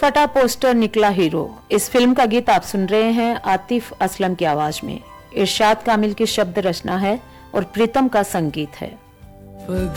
फटा पोस्टर निकला हीरो। इस फिल्म का गीत आप सुन रहे हैं आतिफ असलम की आवाज में। इरशाद कामिल की शब्द रचना है और प्रीतम का संगीत है।